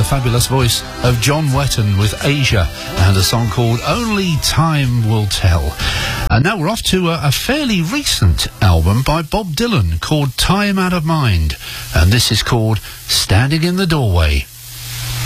fabulous voice of John Wetton with Asia and a song called Only Time Will Tell. And now we're off to a fairly recent album by Bob Dylan called Time Out of Mind, and this is called Standing in the Doorway.